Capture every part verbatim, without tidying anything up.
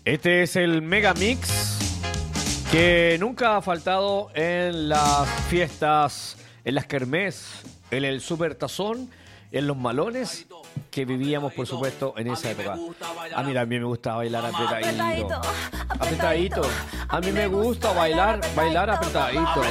Este es el Mega Mix que nunca ha faltado en las fiestas, en las kermés, en el super tazón, en los malones que vivíamos, por supuesto, en esa época. A mí también me gusta bailar apretadito. Apretadito. A mí me gusta bailar, bailar apretadito.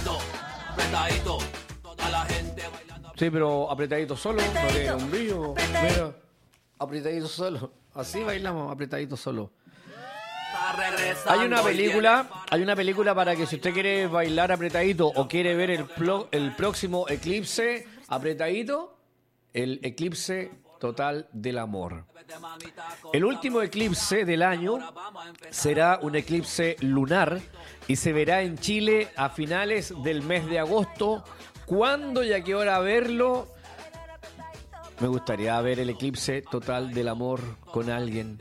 Sí, pero apretadito solo, no tiene un brillo. Mira, apretadito solo. Así bailamos, apretadito solo. Hay una película, hay una película para que si usted quiere bailar apretadito o quiere ver el, plo, el próximo eclipse apretadito, el eclipse total del amor. El último eclipse del año será un eclipse lunar y se verá en Chile a finales del mes de agosto. ¿Cuándo y a qué hora verlo? Me gustaría ver el eclipse total del amor con alguien.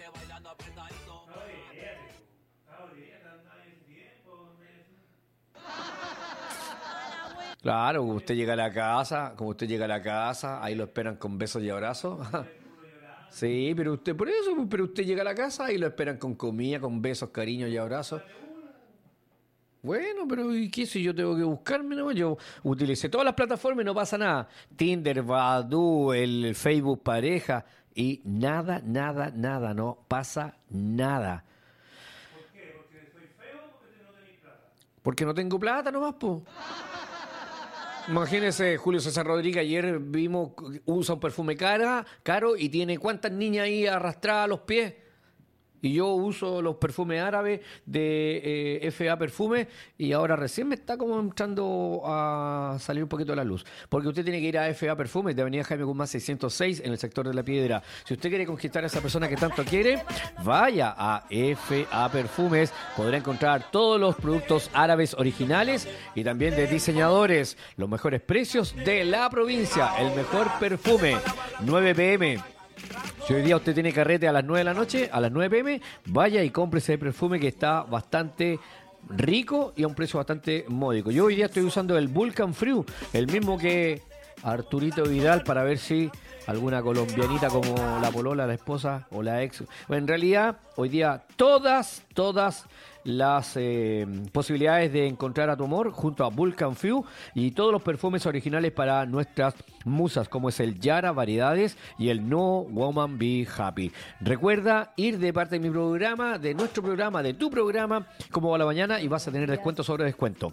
Claro, como usted llega a la casa, como usted llega a la casa, ahí lo esperan con besos y abrazos. Sí, pero usted, por eso, pero usted llega a la casa y lo esperan con comida, con besos, cariños y abrazos. Bueno, pero ¿y qué si yo tengo que buscarme? No, yo utilicé todas las plataformas y no pasa nada. Tinder, Badoo, el Facebook Pareja y nada, nada, nada, no pasa nada. ¿Por qué? ¿Porque soy feo o porque no tenéis plata? Porque no tengo plata nomás, po. Imagínese, Julio César Rodríguez, ayer vimos, usa un perfume cara, caro y tiene cuántas niñas ahí arrastradas a los pies. Y yo uso los perfumes árabes de eh, F A Perfume y ahora recién me está como entrando a salir un poquito de la luz. Porque usted tiene que ir a F A Perfume de Avenida Jaime Guzmán seiscientos seis en el sector de La Piedra. Si usted quiere conquistar a esa persona que tanto quiere, vaya a F A Perfumes. Podrá encontrar todos los productos árabes originales y también de diseñadores. Los mejores precios de la provincia. El mejor perfume. nueve pe eme. Si hoy día usted tiene carrete a las nueve de la noche, a las nueve pe eme, vaya y compre ese perfume que está bastante rico y a un precio bastante módico. Yo hoy día estoy usando el Vulcan Fruit, el mismo que Arturito Vidal, para ver si alguna colombianita como la polola, la esposa o la ex. Bueno, en realidad, hoy día todas, todas las eh, posibilidades de encontrar a tu amor junto a Vulcan Fruit y todos los perfumes originales para nuestras musas, como es el Yara Variedades y el No Woman Be Happy. Recuerda ir de parte de mi programa, de nuestro programa, de tu programa, Cómo va la mañana, y vas a tener descuento sobre descuento.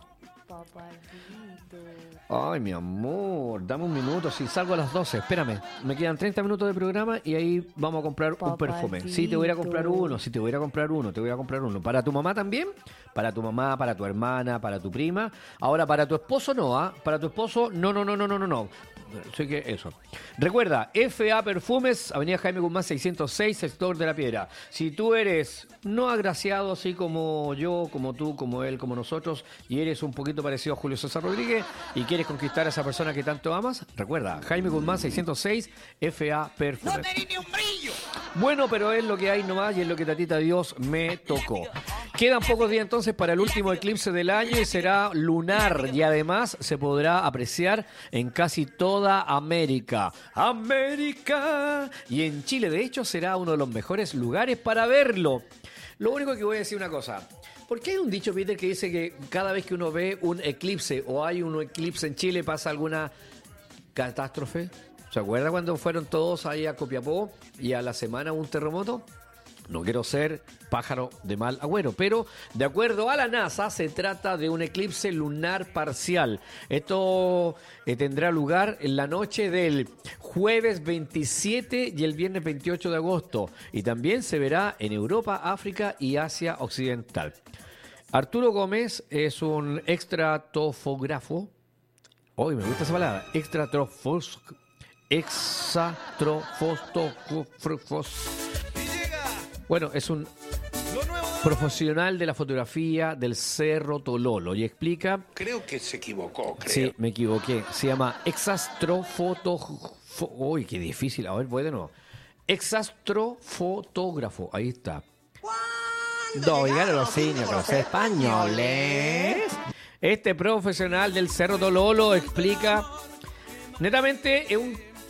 Ay, mi amor, dame un minuto. Si salgo a las doce, espérame. Me quedan treinta minutos de programa y ahí vamos a comprar un perfume. Sí, te voy a ir a comprar uno. Sí, te voy a ir a comprar uno. Te voy a comprar uno. ¿Para tu mamá también? Para tu mamá, para tu hermana, para tu prima. Ahora, para tu esposo no, ¿ah? ¿eh? Para tu esposo, no, no, no, no, no, no, no. Así que eso. Recuerda, F A Perfumes, Avenida Jaime Guzmán seiscientos seis, sector de La Piedra. Si tú eres no agraciado, así como yo, como tú, como él, como nosotros, y eres un poquito parecido a Julio César Rodríguez y quieres conquistar a esa persona que tanto amas, recuerda, Jaime Guzmán seiscientos seis, F A Perfumes. ¡No tenés ni un brillo! Bueno, pero es lo que hay nomás y es lo que tatita Dios me tocó. Quedan pocos días entonces para el último eclipse del año y será lunar y además se podrá apreciar en casi toda América. América. Y en Chile, de hecho, será uno de los mejores lugares para verlo. Lo único que voy a decir una cosa. ¿Por qué hay un dicho, Peter, que dice que cada vez que uno ve un eclipse o hay un eclipse en Chile pasa alguna catástrofe? ¿Se acuerda cuando fueron todos ahí a Copiapó y a la semana un terremoto? No quiero ser pájaro de mal agüero, pero de acuerdo a la NASA se trata de un eclipse lunar parcial. Esto eh, tendrá lugar en la noche del jueves veintisiete y el viernes veintiocho de agosto. Y también se verá en Europa, África y Asia Occidental. Arturo Gómez es un extratofógrafo. Hoy me gusta esa palabra. Extratrofos. Exatrofostofos. Bueno, es un profesional de la fotografía del Cerro Tololo y explica... Creo que se equivocó, creo. Sí, me equivoqué. Se llama exastrofoto... Uy, qué difícil. A ver, voy de nuevo. Exastrofotógrafo. Ahí está. Oigan los niños, los españoles. Este profesional del Cerro Tololo explica... Netamente es un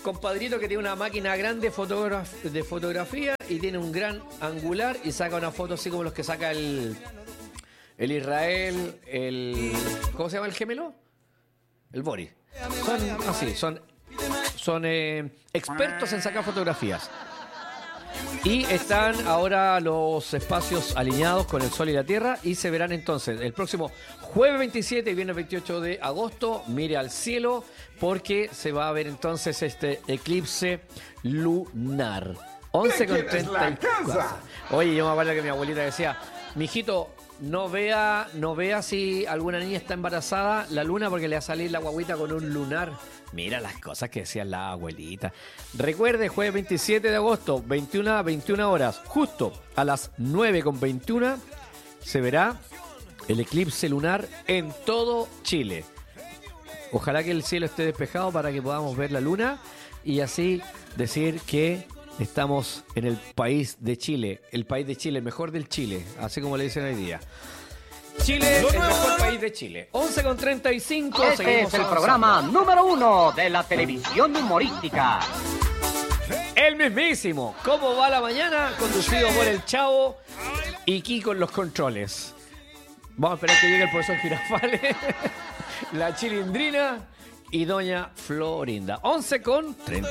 compadrito que tiene una máquina grande fotograf- de fotografía y tiene un gran angular y saca una foto así como los que saca el, el Israel, el... ¿Cómo se llama el gemelo? El Boris. Son así, son, son eh, expertos en sacar fotografías. Y están ahora los espacios alineados con el Sol y la Tierra y se verán entonces el próximo jueves veintisiete y viernes veintiocho de agosto. Mire al cielo porque se va a ver entonces este eclipse lunar. once con treinta y cuatro. Oye, yo me acuerdo que mi abuelita decía, mijito, no vea, no vea si alguna niña está embarazada la luna porque le va a salir la guaguita con un lunar. Mira las cosas que decía la abuelita. Recuerde, jueves veintisiete de agosto, veintiuna a veintiuna horas, justo a las nueve con veintiuno, se verá el eclipse lunar en todo Chile. Ojalá que el cielo esté despejado para que podamos ver la luna y así decir que estamos en el país de Chile, el país de Chile, el mejor del Chile, así como le dicen hoy día. Chile, el mejor país de Chile. once con treinta y cinco. Este es el avanzando. programa número uno de la televisión humorística. El mismísimo. ¿Cómo va la mañana? Conducido por el Chavo y Kiko en los controles. Vamos a esperar que llegue el profesor Girafales, la Chilindrina y doña Florinda. once con treinta